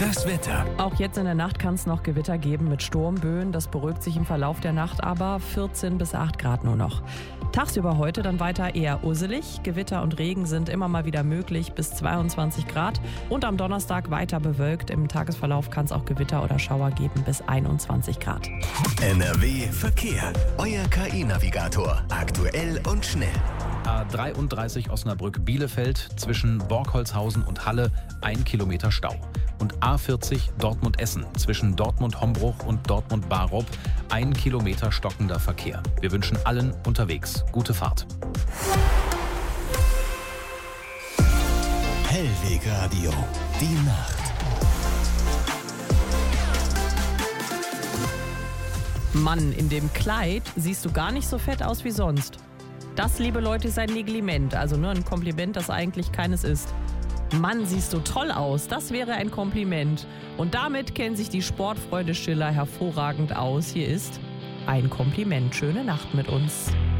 Das Wetter. Auch jetzt in der Nacht kann es noch Gewitter geben mit Sturmböen. Das beruhigt sich im Verlauf der Nacht aber 14 bis 8 Grad nur noch. Tagsüber heute dann weiter eher usselig. Gewitter und Regen sind immer mal wieder möglich bis 22 Grad. Und am Donnerstag weiter bewölkt. Im Tagesverlauf kann es auch Gewitter oder Schauer geben bis 21 Grad. NRW Verkehr. Euer KI-Navigator. Aktuell und schnell. A33 Osnabrück-Bielefeld zwischen Borgholzhausen und Halle 1 Kilometer Stau. Und A40 Dortmund-Essen zwischen Dortmund-Hombruch und Dortmund-Barup 1 Kilometer stockender Verkehr. Wir wünschen allen unterwegs gute Fahrt. Hellwegradio. Die Nacht. Mann, in dem Kleid siehst du gar nicht so fett aus wie sonst. Das, liebe Leute, ist ein Neglement, also nur ein Kompliment, das eigentlich keines ist. Mann, siehst du toll aus, das wäre ein Kompliment. Und damit kennt sich die Sportfreunde Schiller hervorragend aus. Hier ist ein Kompliment. Schöne Nacht mit uns.